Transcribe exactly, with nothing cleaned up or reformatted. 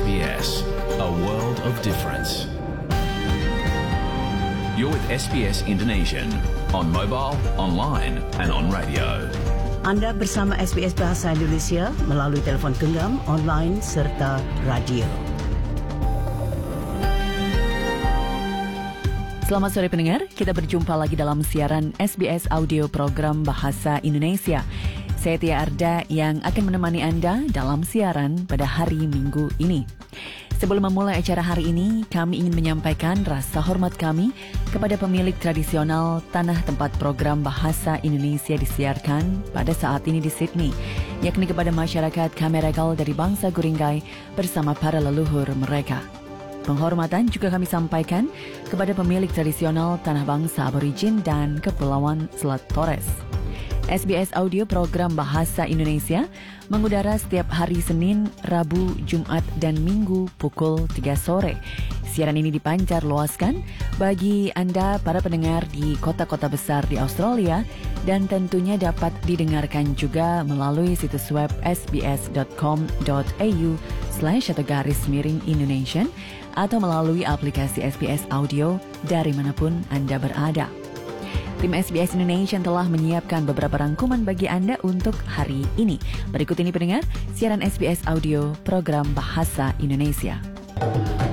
B S, a world of difference. You're with S B S Indonesian on mobile, online and on radio. Anda bersama S B S Bahasa Indonesia melalui telefon genggam, online serta radio. Selamat sore pendengar, kita berjumpa lagi dalam siaran S B S Audio Program Bahasa Indonesia. Saya Tia Arda yang akan menemani Anda dalam siaran pada hari Minggu ini. Sebelum memulai acara hari ini, kami ingin menyampaikan rasa hormat kami kepada pemilik tradisional tanah tempat program Bahasa Indonesia disiarkan pada saat ini di Sydney, yakni kepada masyarakat Camaragal dari bangsa Guringgai bersama para leluhur mereka. Penghormatan juga kami sampaikan kepada pemilik tradisional tanah bangsa Aborigin dan Kepulauan Selat Torres. S B S Audio Program Bahasa Indonesia mengudara setiap hari Senin, Rabu, Jumat, dan Minggu pukul tiga sore. Siaran ini dipancar luaskan bagi Anda para pendengar di kota-kota besar di Australia dan tentunya dapat didengarkan juga melalui situs web sbs.com.au slash atau garis miring Indonesian atau melalui aplikasi S B S Audio dari manapun Anda berada. Tim S B S Indonesia telah menyiapkan beberapa rangkuman bagi Anda untuk hari ini. Berikut ini pendengar, siaran S B S Audio Program Bahasa Indonesia.